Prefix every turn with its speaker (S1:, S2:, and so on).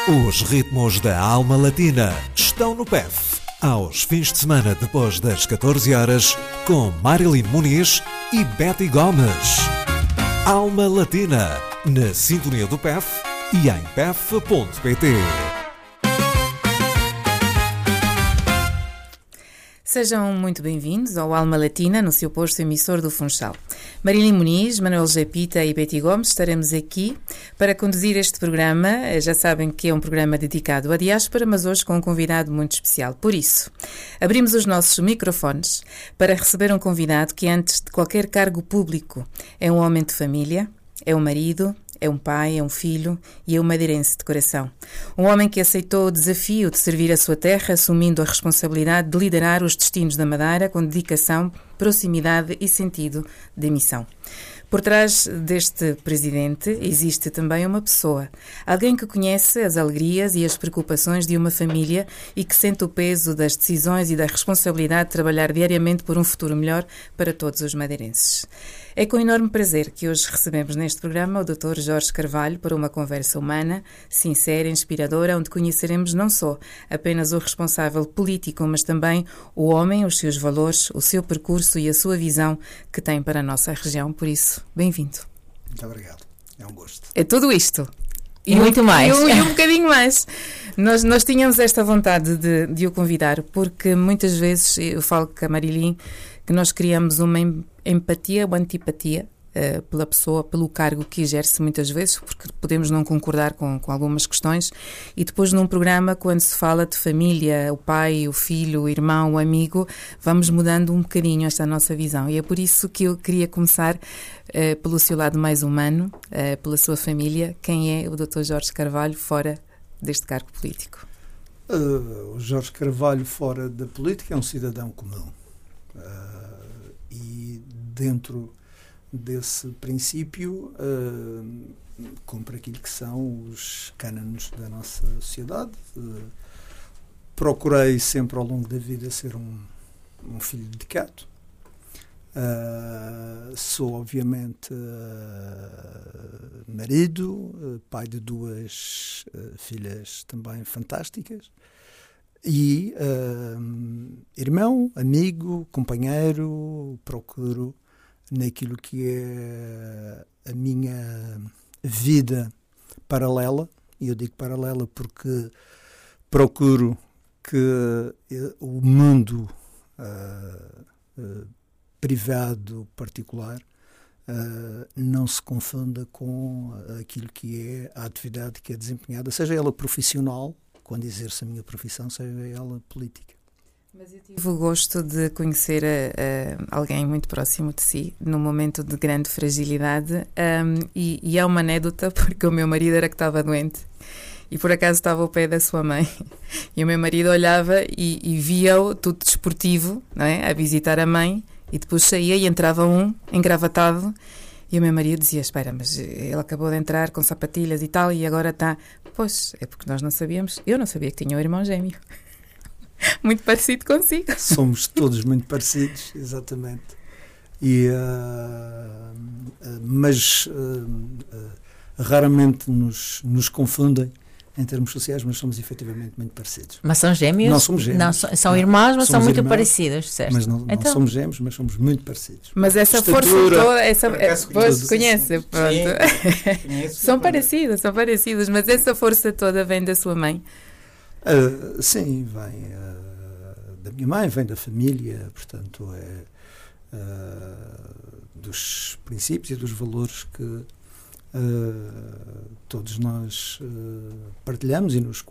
S1: Os ritmos da alma latina estão no PEF. Aos fins de semana depois das 14 horas, com Marilyn Muniz e Betty Gomes. Alma Latina, na sintonia do PEF e em pef.pt.
S2: Sejam muito bem-vindos ao Alma Latina, no seu posto emissor do Funchal. Marilyn Muniz, Manuel Japita e Betty Gomes estaremos aqui para conduzir este programa. Já sabem que é um programa dedicado à diáspora, mas hoje com um convidado muito especial. Por isso, abrimos os nossos microfones para receber um convidado que, antes de qualquer cargo público, é um homem de família, é um marido, é um pai, é um filho e é um madeirense de coração. Um homem que aceitou o desafio de servir a sua terra, assumindo a responsabilidade de liderar os destinos da Madeira com dedicação, proximidade e sentido de missão. Por trás deste presidente existe também uma pessoa, alguém que conhece as alegrias e as preocupações de uma família e que sente o peso das decisões e da responsabilidade de trabalhar diariamente por um futuro melhor para todos os madeirenses. É com enorme prazer que hoje recebemos neste programa o Dr. Jorge Carvalho para uma conversa humana, sincera, inspiradora, onde conheceremos não só apenas o responsável político, mas também o homem, os seus valores, o seu percurso e a sua visão que tem para a nossa região. Por isso, bem-vindo.
S3: Muito obrigado. É um gosto.
S2: É tudo isto.
S4: E muito mais.
S2: E um bocadinho mais. Nós tínhamos esta vontade de o convidar, porque muitas vezes eu falo com a Marilyn que nós criamos uma empatia ou antipatia pela pessoa, pelo cargo que exerce muitas vezes, porque podemos não concordar com algumas questões, e depois num programa, quando se fala de família, o pai, o filho, o irmão, o amigo, vamos mudando um bocadinho esta nossa visão. E é por isso que eu queria começar pelo seu lado mais humano, pela sua família. Quem é o Dr. Jorge Carvalho fora deste cargo político?
S3: O Jorge Carvalho fora da política é um cidadão comum. E dentro desse princípio cumpre aquilo que são os cânones da nossa sociedade. Procurei sempre ao longo da vida ser um filho dedicado. Sou obviamente marido, pai de duas filhas também fantásticas. E irmão, amigo, companheiro, procuro naquilo que é a minha vida paralela, e eu digo paralela porque procuro que o mundo privado, particular, não se confunda com aquilo que é a atividade que é desempenhada, seja ela profissional, quando exerço a minha profissão, seja ela política.
S2: Mas eu tive o gosto de conhecer alguém muito próximo de si, num momento de grande fragilidade, e é uma anedota, porque o meu marido era que estava doente, e por acaso estava ao pé da sua mãe, e o meu marido olhava e via-o tudo desportivo, não é? A visitar a mãe, e depois saía e entrava um engravatado, e o meu marido dizia, espera, mas ele acabou de entrar com sapatilhas e tal, e agora está... Pois, é porque nós não sabíamos, eu não sabia que tinha um irmão gêmeo. Muito parecido consigo.
S3: Somos todos muito parecidos, exatamente. E, mas raramente nos confundem em termos sociais, mas somos efetivamente muito parecidos.
S4: Mas são gêmeos?
S3: Não somos gêmeos.
S4: Não, são irmãos, mas são muito
S3: irmãos,
S4: parecidos, certo?
S3: Mas não somos gêmeos, mas somos muito parecidos.
S2: Mas essa
S3: Estatura,
S2: força toda, pois conhece, pronto. São parecidos, mas essa força toda vem da sua mãe?
S3: Sim, vem da minha mãe, vem da família, portanto dos princípios e dos valores que todos nós partilhamos e nos